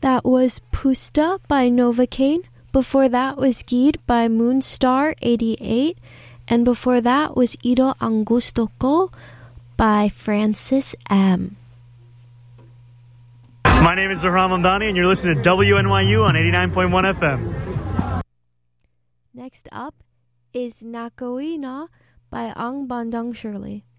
That was Pusta by Novocaine. Before that was Guide by Moonstar 88. And before that was Iro Angusto Ko by Francis M. My name is Zahram Hamdani, and you're listening to WNYU on 89.1 FM. Next up is Nakoina by Ang Bandang Shirley.